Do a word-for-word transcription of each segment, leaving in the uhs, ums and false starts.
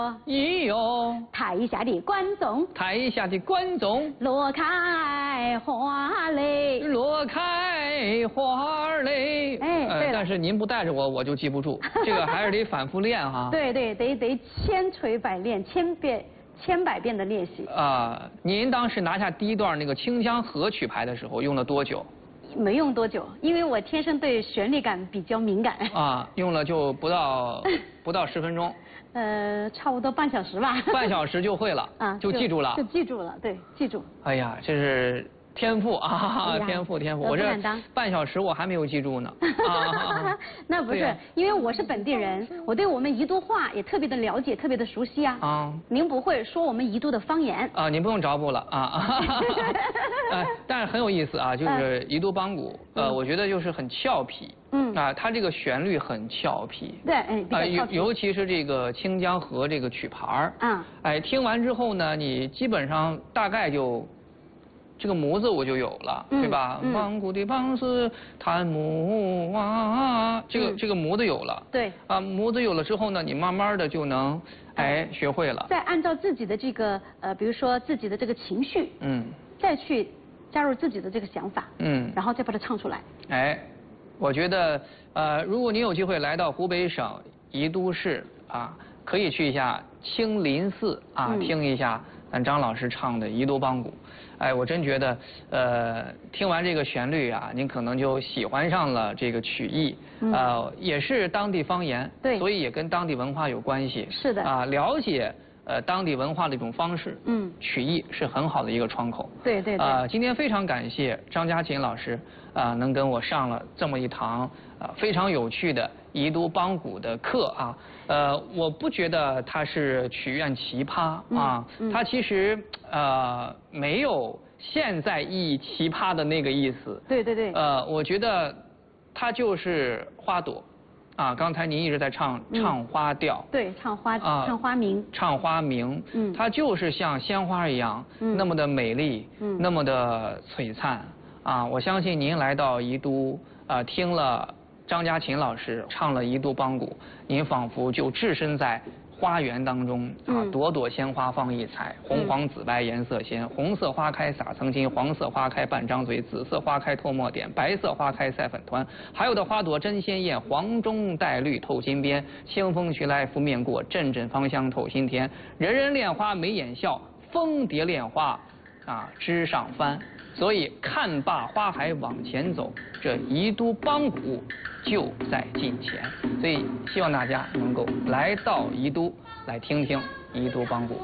已有台下的观众， 台下的观众落开花蕾， 落开花蕾。 哎，对了但是您不带着我，我就记不住，这个还是得反复练哈。 对对，得得千锤百炼，千遍千百遍的练习。 啊，您当时拿下第一段那个清江河曲牌的时候，用了多久？ 没用多久，因为我天生对旋律感比较敏感。 啊，用了就不到不到十分钟。 呃，差不多半小时吧。 半小时就会了， 啊， 就记住了。 就记住了，对，记住。 哎呀，这是天赋啊，天赋天赋！我这半小时我还没有记住呢。啊， 那不是，因为我是本地人，我对我们宜都话也特别的了解，特别的熟悉啊。啊。您不会说我们宜都的方言？ 啊，您不用找补了啊。哎，但是很有意思啊，就是宜都邦鼓，呃，我觉得就是很俏皮。嗯。啊，它这个旋律很俏皮。 对，哎，比较俏皮。 尤尤其是这个清江河这个曲牌儿。嗯。哎，听完之后呢，你基本上大概就。这个模子我就有了，对吧？邦鼓的邦是弹木啊，这个这个模子有了。对。啊，模子有了之后呢，你慢慢的就能哎学会了。 再按照自己的这个呃，比如说自己的这个情绪，嗯，再去加入自己的这个想法，嗯，然后再把它唱出来。 哎，我觉得呃，如果您有机会来到湖北省宜都市啊，可以去一下清林寺啊，听一下咱张老师唱的宜都邦鼓。哎，我真觉得，呃，听完这个旋律啊，您可能就喜欢上了这个曲艺，嗯、呃，也是当地方言，对，所以也跟当地文化有关系。 是的。 啊，了解呃当地文化的一种方式，嗯，曲艺是很好的一个窗口。 对对对。 啊、呃，今天非常感谢张家琴老师啊、呃，能跟我上了这么一堂啊、呃、非常有趣的宜都邦鼓的课啊。呃，我不觉得它是曲苑奇葩啊，嗯嗯、它其实呃没有现在意义奇葩的那个意思。 对对对。 呃，我觉得它就是花朵，啊，刚才您一直在唱唱花调。 嗯、对，唱花啊，唱花名。 唱花名，嗯，它就是像鲜花一样，嗯，那么的美丽，嗯，那么的璀璨啊！我相信您来到宜都啊，听了张家琴老师唱了宜都邦鼓，您仿佛就置身在花园当中啊，朵朵鲜花放异彩，红黄紫白颜色鲜，红色花开撒曾经，黄色花开半张嘴，紫色花开透墨点，白色花开赛粉团，还有的花朵真鲜艳，黄中带绿透金边，清风徐来拂面过，阵阵芳香透心田，人人恋花眉眼笑，蜂蝶恋花啊枝上翻。所以看罢花海往前走，这宜都邦鼓就在近前。所以希望大家能够来到宜都，来听听宜都邦鼓。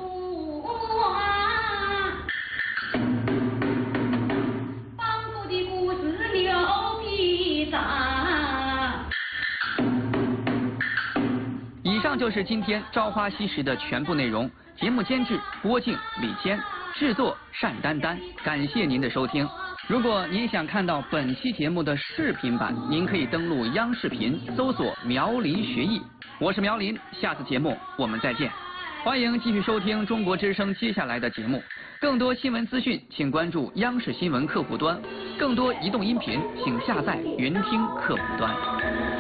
邦鼓的故事牛皮碴。 以上就是今天《朝花夕拾》的全部内容。节目监制郭靖、李谦。制作单丹丹，感谢您的收听。如果您想看到本期节目的视频版，您可以登录央视频搜索苗林学艺。我是苗林，下次节目我们再见。欢迎继续收听中国之声接下来的节目。更多新闻资讯，请关注央视新闻客户端；更多移动音频，请下载云听客户端。